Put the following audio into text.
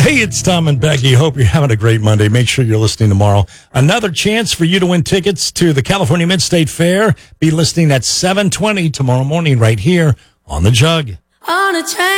Hey, it's Tom and Becky. Hope you're having a great Monday. Make sure you're listening tomorrow. Another chance for you to win tickets to the California Mid-State Fair. Be listening at 7:20 tomorrow morning right here on The Jug. On a train.